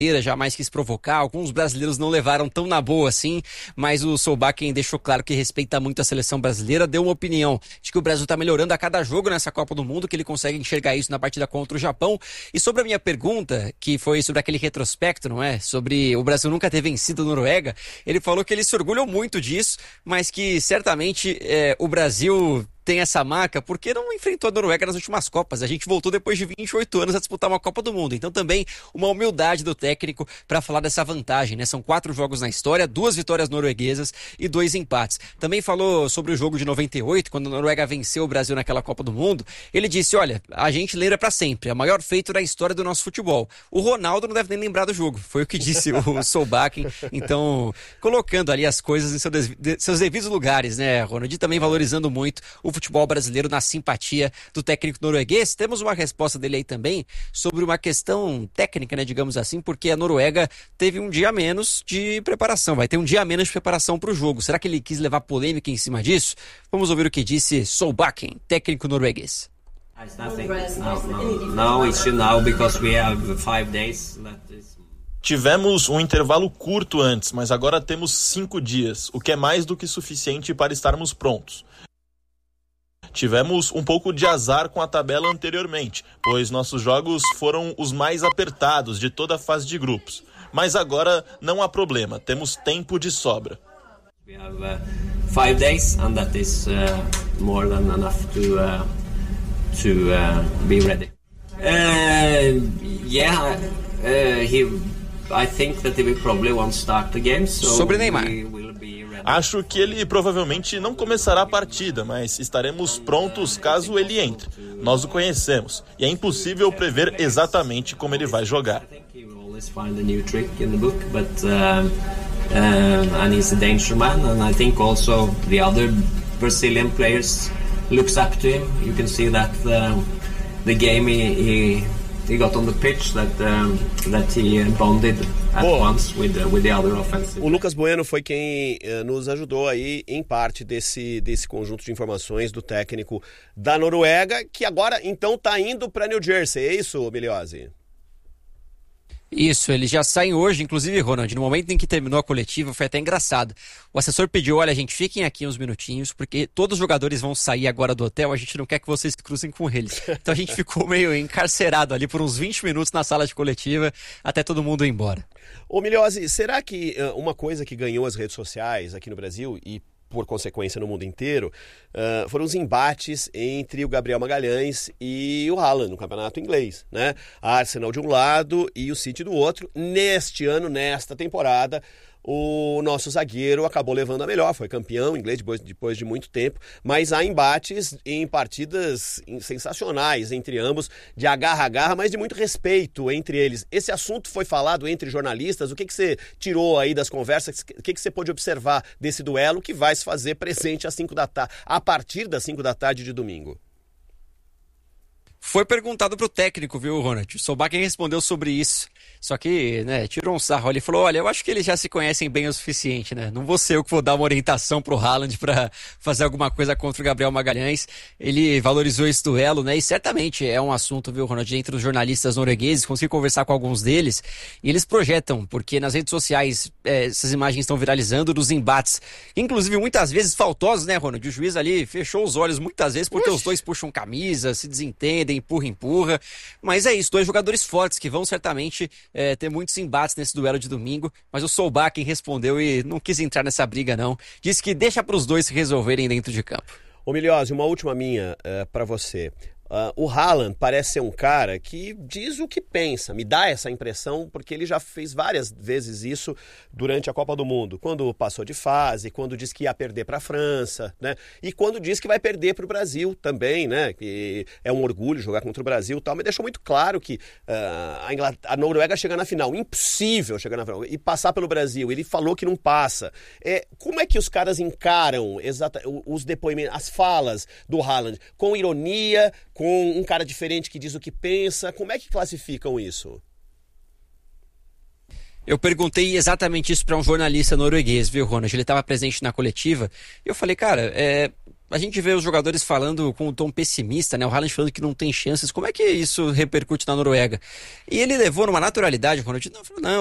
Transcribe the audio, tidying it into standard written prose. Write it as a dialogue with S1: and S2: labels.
S1: jamais quis provocar, alguns brasileiros não levaram tão na boa assim, mas o Solbakken deixou claro que respeita muito a seleção brasileira, deu uma opinião de que o Brasil está melhorando a cada jogo nessa Copa do Mundo, que ele consegue enxergar isso na partida contra o Japão. E sobre a minha pergunta, que foi sobre aquele retrospecto, não é? Sobre o Brasil nunca ter vencido a Noruega, ele falou que ele se orgulhou muito disso, mas que certamente o Brasil tem essa marca porque não enfrentou a Noruega nas últimas Copas. A gente voltou depois de 28 anos a disputar uma Copa do Mundo. Então também uma humildade do técnico para falar dessa vantagem, né? São 4 jogos na história, 2 vitórias norueguesas e 2 empates. Também falou sobre o jogo de 98, quando a Noruega venceu o Brasil naquela Copa do Mundo. Ele disse, olha, a gente lembra para sempre, é o maior feito da história do nosso futebol. O Ronaldo não deve nem lembrar do jogo. Foi o que disse o Solbakken. Então, colocando ali as coisas em seus devidos lugares, né, Ronald? E também valorizando muito o futebol brasileiro na simpatia do técnico norueguês. Temos uma resposta dele aí também sobre uma questão técnica, né, digamos assim, porque a Noruega teve um dia a menos de preparação, vai ter um dia a menos de preparação para o jogo. Será que ele quis levar polêmica em cima disso? Vamos ouvir o que disse Solbakken, técnico norueguês.
S2: Tivemos um intervalo curto antes, mas agora temos 5 dias, o que é mais do que suficiente para estarmos prontos. Tivemos um pouco de azar com a tabela anteriormente, pois nossos jogos foram os mais apertados de toda a fase de grupos. Mas agora não há problema, temos tempo de sobra.
S3: We have 5 days and that is more than enough to be ready. I think that he will probably won't start the game, so
S1: sobre Neymar.
S2: Acho que ele provavelmente não começará a partida, mas estaremos prontos caso ele entre. Nós o conhecemos e é impossível prever exatamente como ele vai jogar.
S3: And he's a danger man, and I think also the other Brazilian players looks up to him. You can see that the game he got on the pitch that he bonded at once with the other offensive.
S4: O Lucas Bueno foi quem nos ajudou aí em parte desse conjunto de informações do técnico da Noruega, que agora então está indo para New Jersey, é isso, Miliozzi?
S1: Isso, eles já saem hoje, inclusive, Ronald, no momento em que terminou a coletiva, foi até engraçado. O assessor pediu, olha, gente, fiquem aqui uns minutinhos, porque todos os jogadores vão sair agora do hotel, a gente não quer que vocês cruzem com eles. Então a gente ficou meio encarcerado ali por uns 20 minutos na sala de coletiva, até todo mundo ir embora.
S4: Ô Miliozzi, será que uma coisa que ganhou as redes sociais aqui no Brasil e por consequência no mundo inteiro, foram os embates entre o Gabriel Magalhães e o Haaland no campeonato inglês, né? A Arsenal de um lado e o City do outro. Neste ano, nesta temporada, o nosso zagueiro acabou levando a melhor, foi campeão inglês depois de muito tempo, mas há embates em partidas sensacionais entre ambos, de agarra a garra, mas de muito respeito entre eles. Esse assunto foi falado entre jornalistas, o que você tirou aí das conversas, o que você pôde observar desse duelo que vai se fazer presente a partir das 5 da tarde de domingo?
S1: Foi perguntado pro técnico, viu, Ronald? O Solbakken respondeu sobre isso. Só que, né, tirou um sarro. Ele falou, olha, eu acho que eles já se conhecem bem o suficiente, né? Não vou ser eu que vou dar uma orientação pro Haaland pra fazer alguma coisa contra o Gabriel Magalhães. Ele valorizou esse duelo, né? E certamente é um assunto, viu, Ronald, entre os jornalistas noruegueses. Consegui conversar com alguns deles e eles projetam, porque nas redes sociais essas imagens estão viralizando dos embates. Inclusive, muitas vezes faltosos, né, Ronald? O juiz ali fechou os olhos muitas vezes porque os dois puxam camisa, se desentendem, empurra. Mas é isso, 2 jogadores fortes que vão certamente ter muitos embates nesse duelo de domingo. Mas o Solbakken respondeu e não quis entrar nessa briga, não. Disse que deixa para os dois se resolverem dentro de campo.
S4: Ô Miliozzi, uma última minha para você. O Haaland parece ser um cara que diz o que pensa, me dá essa impressão, porque ele já fez várias vezes isso durante a Copa do Mundo, quando passou de fase, quando disse que ia perder para a França, né? E quando disse que vai perder para o Brasil também, que é um orgulho jogar contra o Brasil e tal, mas deixou muito claro que a Noruega chega na final, impossível chegar na final, e passar pelo Brasil, ele falou que não passa. Como é que os caras encaram os depoimentos, as falas do Haaland? Com ironia, com um cara diferente que diz o que pensa? Como é que classificam isso?
S1: Eu perguntei exatamente isso para um jornalista norueguês, viu, Ronald? Ele estava presente na coletiva. E eu falei, cara, a gente vê os jogadores falando com um tom pessimista, né? O Haaland falando que não tem chances. Como é que isso repercute na Noruega? E ele levou numa naturalidade, quando eu disse, não,